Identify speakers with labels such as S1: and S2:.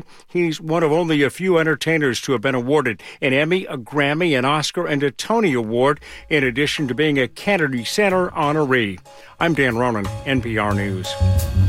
S1: He's one of only a few entertainers to have been awarded an Emmy, a Grammy, an Oscar, and a Tony Award, in addition to being a Kennedy Center honoree. I'm Dan Ronan, NPR News.